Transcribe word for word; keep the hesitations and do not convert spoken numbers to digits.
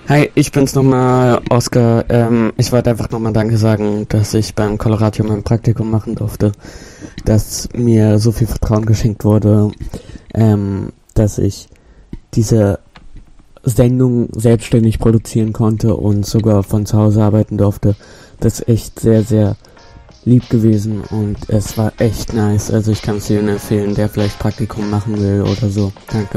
Hi, ich bin's nochmal, Oskar. Ähm, ich wollte einfach nochmal Danke sagen, dass ich beim Coloratium ein Praktikum machen durfte, dass mir so viel Vertrauen geschenkt wurde, ähm, dass ich diese Sendung selbstständig produzieren konnte und sogar von zu Hause arbeiten durfte. Das ist echt sehr, sehr lieb gewesen und es war echt nice. Also ich kann es jedem empfehlen, der vielleicht Praktikum machen will oder so. Danke.